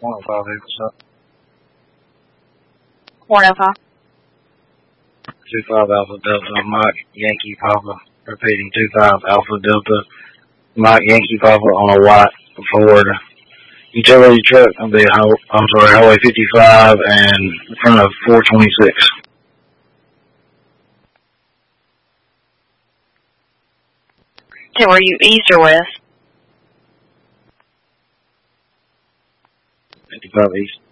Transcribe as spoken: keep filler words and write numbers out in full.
one oh five, what's up? one oh five. two five Alpha Delta, Mike Yankee Papa. Repeating, two five Alpha Delta, Mike Yankee Papa on a white Ford utility truck. I'll be, I'm sorry, Highway fifty-five and in front of four twenty-six. Okay, were you east or west? fifty-five east.